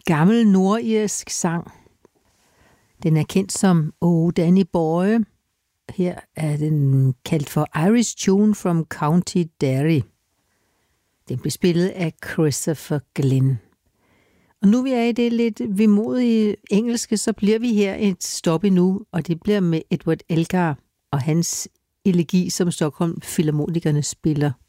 gammel nordirsk sang. Den er kendt som Oh Danny Boy. Her er den kaldt for Irish Tune from County Derry. Den blev spillet af Christopher Glenn. Og nu vi er i det lidt vemodige engelske, så bliver vi her et stop endnu, og det bliver med Edward Elgar og hans elegi, som Stockholm Filharmonikerne spiller.